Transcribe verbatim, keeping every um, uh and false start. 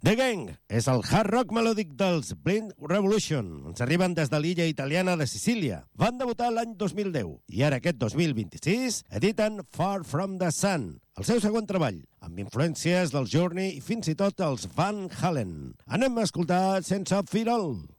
The Gang és el hard rock melòdic dels Blind Revolution. Ens arriben des de l'illa italiana de Sicília. Van debutar l'any dos mil deu i ara aquest dos mil vint-i-sis editen Far From The Sun, el seu segon treball, amb influències del Journey i fins i tot els Van Halen. Anem a escoltar Sense Firol.